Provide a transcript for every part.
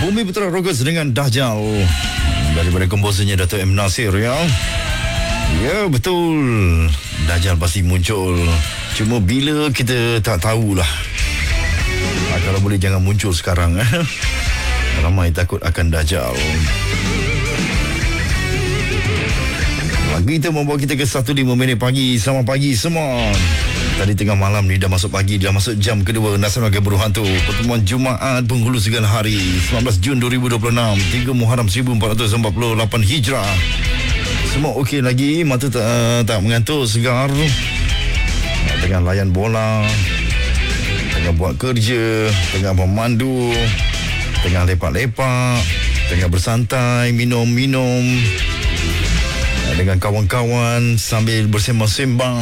Bumi Putra Rockers dengan Dajjal daripada komposernya Dato' M. Nasir ya. Ya betul, Dajjal pasti muncul. Cuma bila kita tak tahulah. Kalau boleh jangan muncul sekarang. Ramai takut akan Dajjal. Lagu itu membawa kita ke 1:05 pagi. Selamat pagi semua. Tadi tengah malam ni dah masuk pagi, dah masuk jam kedua Nasional Berburu Hantu. Pertemuan Jumaat penghulu segala hari 19 Jun 2026, 3 Muharram 1448 Hijrah. Semua okey lagi, mata tak mengantuk, segar. Tengah layan bola, tengah buat kerja, tengah memandu, tengah lepak-lepak, tengah bersantai, minum-minum dengan kawan-kawan sambil bersembang-sembang.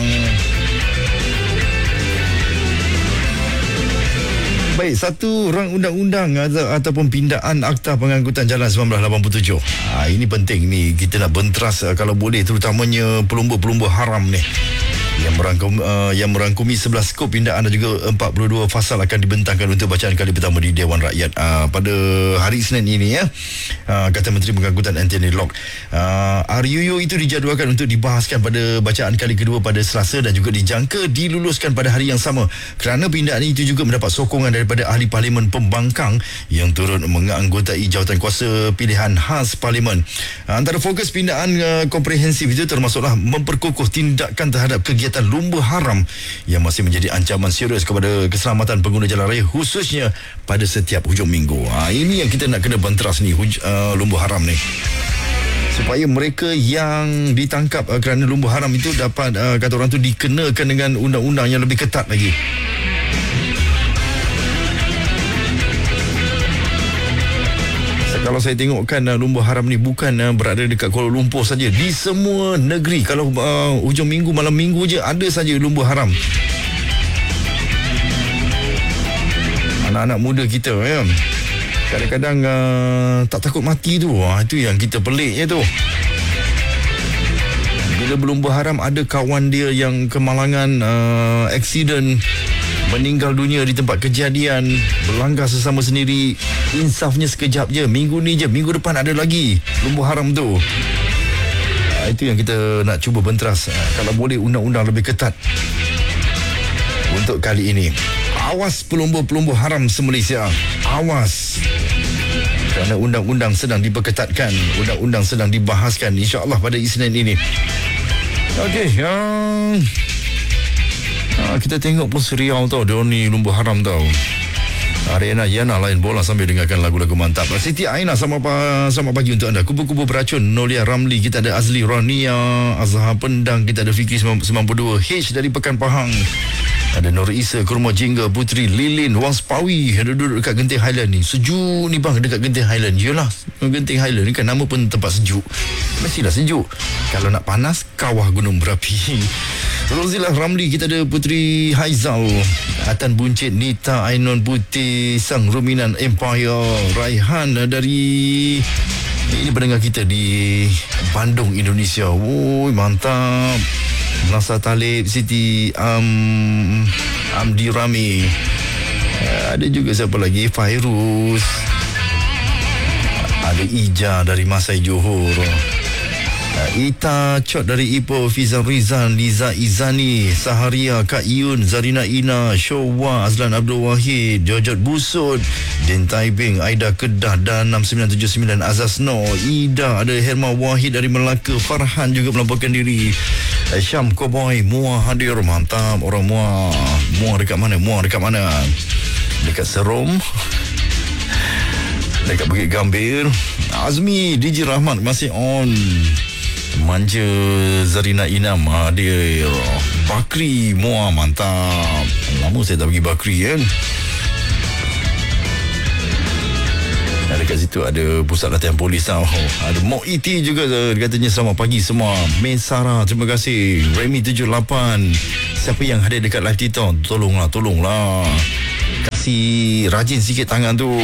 Baik, satu rang undang-undang ataupun pindaan Akta Pengangkutan Jalan 1987. Ini penting ni, kita nak benteras kalau boleh, terutamanya pelumba-pelumba haram ni yang merangkumi 11 skop pindaan dan juga 42 fasal akan dibentangkan untuk bacaan kali pertama di Dewan Rakyat pada hari Isnin ini ya. Kata Menteri Pengangkutan Anthony Locke. RUU itu dijadualkan untuk dibahaskan pada bacaan kali kedua pada Selasa dan juga dijangka diluluskan pada hari yang sama, kerana pindaan itu juga mendapat sokongan daripada ahli Parlimen Pembangkang yang turut menganggotai jawatan kuasa pilihan khas Parlimen. Antara fokus pindaan komprehensif itu termasuklah memperkukuh tindakan terhadap kegiatan lumba haram yang masih menjadi ancaman serius kepada keselamatan pengguna jalan raya, khususnya pada setiap hujung minggu. Ini yang kita nak kena benteras ni, lumba haram ni, supaya mereka yang ditangkap kerana lumba haram itu dapat kata orang tu dikenakan dengan undang-undang yang lebih ketat lagi. Kalau saya tengokkan lumba haram ni bukan berada dekat Kuala Lumpur saja, di semua negeri. Kalau hujung minggu, malam minggu je ada saja lumba haram. Anak-anak muda kita ya, kadang-kadang tak takut mati tu. Itu yang kita peliknya tu. Bila berlumba haram, ada kawan dia yang kemalangan, aksiden, meninggal dunia di tempat kejadian, berlanggar sesama sendiri. Insafnya sekejap je, minggu ni je, minggu depan ada lagi lumba haram tu. Itu yang kita nak cuba benteras. Kalau boleh undang-undang lebih ketat untuk kali ini. Awas pelumba-pelumba haram se-Malaysia, awas, kerana undang-undang sedang diperketatkan, undang-undang sedang dibahaskan, insya-Allah pada Isnin ini. Okey, kita tengok pun seriau tau, dia ni lumba haram tau. Ariana Yana lain bola sambil dengarkan lagu-lagu mantap. Siti Aina, selamat pagi untuk anda. Kubu-kubu beracun, Nolia Ramli, kita ada Azli Rania, Azhar Pendang, kita ada Fikri 92, H dari Pekan Pahang, ada Nur Isa, Kurma Jingga, Putri Lilin, Wang Sepawi, ada duduk dekat Genting Highland ni. Sejuk ni bang, dekat Genting Highland. Yelah, Genting Highland ni kan nama pun tempat sejuk, mestilah sejuk. Kalau nak panas, kawah gunung berapi. Rozilah Ramli, kita ada Putri Haizal, Atan Buncit, Nita Ainon Putih, Sang Ruminan Empire, Raihan dari ini pendengar kita di Bandung, Indonesia. Woi, mantap. Nasa Talib, Siti Amdi Rami, ada juga siapa lagi, Fairuz, ada Ija dari Masai Johor, Ita Chot dari Ipoh, Fizan Rizan, Liza Izani, Saharia, Kak Yun, Zarina Ina, Showa, Azlan Abdul Wahid, Jojot Busut, Den Taibing, Aida Kedah dan 6979 Azaz No, Ida, ada Herma Wahid dari Melaka, Farhan juga melaporkan diri, Syam Koboy, Muar hadir, mantap. Orang Muar dekat mana? Dekat Serom, dekat Bukit Gambir. Azmi, DJ Rahmat masih on. Manja Zarina Inam hadir. Bakri Muar, mantap. Lama saya tak pergi Bakri kan. Dekat situ ada pusat latihan polis tau. Ada Mok Iti juga, katanya selamat pagi semua. Mesara, terima kasih. Remy 78, siapa yang hadir dekat live TikTok, tolonglah kasih rajin sikit tangan tu.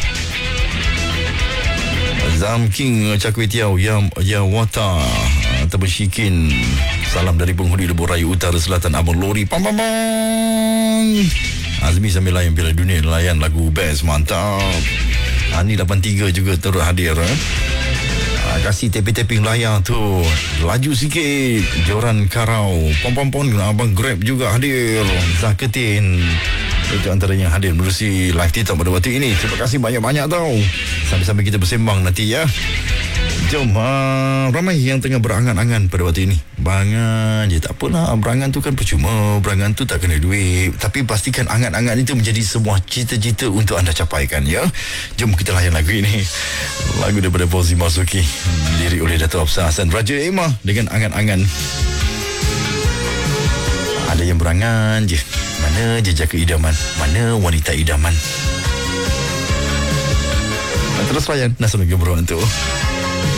Zam King Cakwe Tiaw, Ya Wata, Terbesyikin, salam dari penghuni Lebuh Raya Utara Selatan, Abang Lori. Pam. Azmi sambil layan Piala Dunia, layan lagu best, mantap. Ni 83 juga turut hadir. Kasih taping-taping layar tu. Laju sikit. Joran Karau. Pon-pon-pon. Abang Grab juga hadir. Zaketin. Itu antara yang hadir menerusi live TikTok pada waktu ini. Terima kasih banyak-banyak tau. Sambil-sambil kita bersembang nanti ya. Jom, ramai yang tengah berangan-angan pada waktu ini. Berangan je, tak apalah. Berangan tu kan percuma. Berangan tu tak kena duit. Tapi pastikan angan-angan itu menjadi sebuah cita-cita untuk anda capaikan ya. Jom kita layan lagu ini. Lagu daripada Fauzi Marzuki, lirik oleh Dato' Hafsah Hassan Raja Emah dengan angan-angan. Ada yang berangan je. Mana jejak keidaman? Mana wanita idaman? Terus layan Nasional Gebron tu.